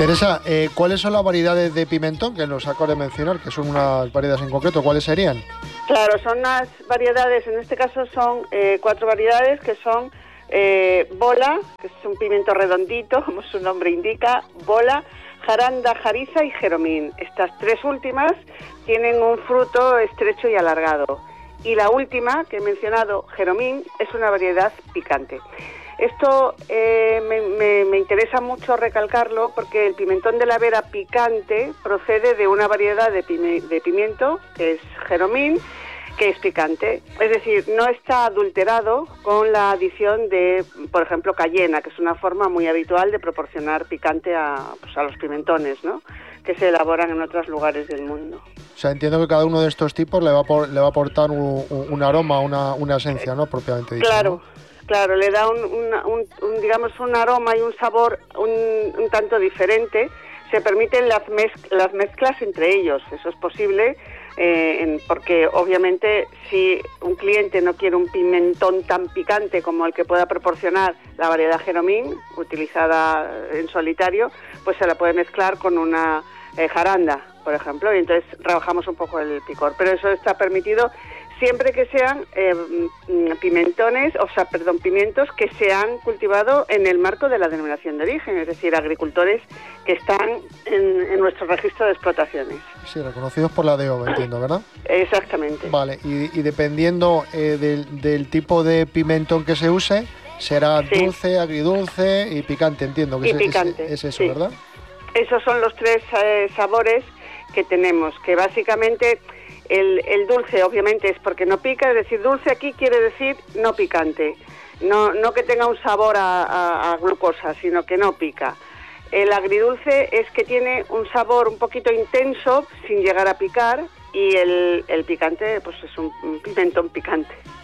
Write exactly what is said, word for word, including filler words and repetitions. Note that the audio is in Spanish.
Teresa, eh, ¿cuáles son las variedades de pimentón que nos acabas de mencionar? Que son unas variedades en concreto, ¿cuáles serían? Claro, son unas variedades, en este caso son eh, cuatro variedades que son eh, bola, que es un pimiento redondito, como su nombre indica, bola, jaranda, jariza y jeromín. Estas tres últimas tienen un fruto estrecho y alargado. Y la última, que he mencionado, jeromín, es una variedad picante. Esto eh, me, me, me interesa mucho recalcarlo porque el pimentón de la Vera picante procede de una variedad de, pime, de pimiento, que es jeromín, que es picante. Es decir, no está adulterado con la adición de, por ejemplo, cayena, que es una forma muy habitual de proporcionar picante a, pues, a los pimentones, ¿no?, que se elaboran en otros lugares del mundo. O sea, entiendo que cada uno de estos tipos le va a, por, le va a aportar un, un aroma, una, una esencia, ¿no?, propiamente dicho. Claro. ¿No? Claro, le da un, un, un, un, digamos, un aroma y un sabor un, un tanto diferente. Se permiten las, mezc- las mezclas entre ellos, eso es posible, eh, en, porque obviamente si un cliente no quiere un pimentón tan picante como el que pueda proporcionar la variedad jeromín, utilizada en solitario, pues se la puede mezclar con una eh, jaranda, por ejemplo, y entonces rebajamos un poco el picor. Pero eso está permitido siempre que sean eh, pimentones, o sea, perdón, pimientos que se han cultivado en el marco de la denominación de origen, es decir, agricultores que están en, en nuestro registro de explotaciones. Sí, reconocidos por la D O, entiendo, ¿verdad? Exactamente. Vale, y, y dependiendo eh, del, del tipo de pimentón que se use, será sí. dulce, agridulce y picante, entiendo que y es, picante, es, es eso, sí. ¿verdad? Esos son los tres eh, sabores que tenemos, que básicamente... El, el dulce obviamente es porque no pica, es decir, dulce aquí quiere decir no picante, no, no que tenga un sabor a, a, a glucosa, sino que no pica. El agridulce es que tiene un sabor un poquito intenso sin llegar a picar, y el, el picante pues es un, un pimentón picante.